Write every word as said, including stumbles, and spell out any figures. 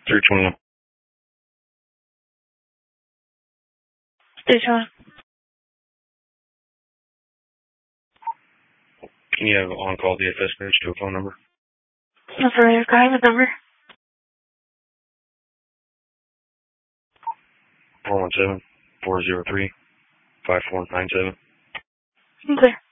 three twenty-one. Station. Can you have on-call D F S page to a phone number? Operator, can I have a number? four one seven, four zero three, five four nine seven. Okay.